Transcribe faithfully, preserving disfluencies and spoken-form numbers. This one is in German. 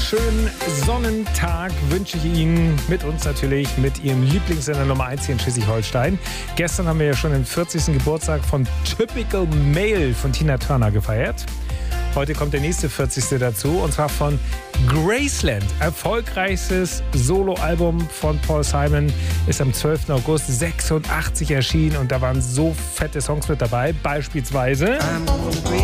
wunderschönen Sonnentag wünsche ich Ihnen mit uns natürlich, mit Ihrem Lieblingssender Nummer eins hier in Schleswig-Holstein. Gestern haben wir ja schon den vierzigsten Geburtstag von Typical Male von Tina Turner gefeiert. Heute kommt der nächste vierzigste dazu, und zwar von Graceland. Erfolgreichstes Soloalbum von Paul Simon ist am zwölften August sechsundachtzig erschienen, und da waren so fette Songs mit dabei, beispielsweise